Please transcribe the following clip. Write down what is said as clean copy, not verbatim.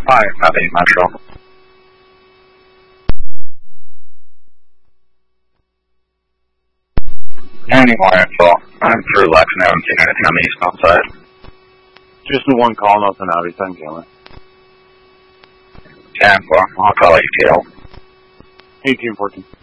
Hi, copy, Metro. Any more info? I'm through Lex and I haven't seen anything on the eastbound side. Just the one call, nothing out. He's on camera. 10-4, I'll call ATL. 1814.